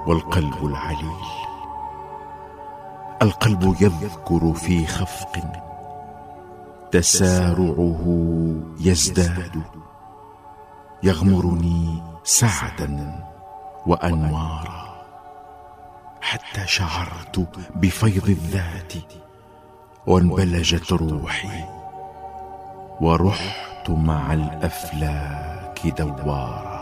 والقلب العليل. القلب يذكر في خفق تسارعه يزداد، يغمرني سعدا وأنوارا، حتى شعرت بفيض الذات وانبلجت روحي، ورحت مع الأفلاك دوارا.